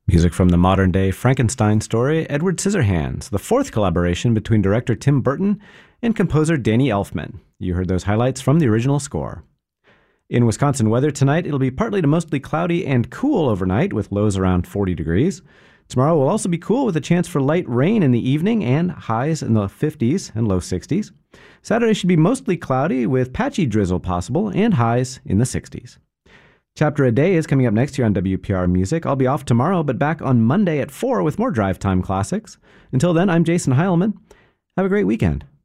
Music from the modern-day Frankenstein story, Edward Scissorhands, the fourth collaboration between director Tim Burton and composer Danny Elfman. You heard those highlights from the original score. In Wisconsin weather tonight, it'll be partly to mostly cloudy and cool overnight with lows around 40 degrees. Tomorrow will also be cool with a chance for light rain in the evening and highs in the 50s and low 60s. Saturday should be mostly cloudy with patchy drizzle possible and highs in the 60s. Chapter a Day is coming up next here on WPR Music. I'll be off tomorrow, but back on Monday at 4 with more Drive Time Classics. Until then, I'm Jason Heilman. Have a great weekend.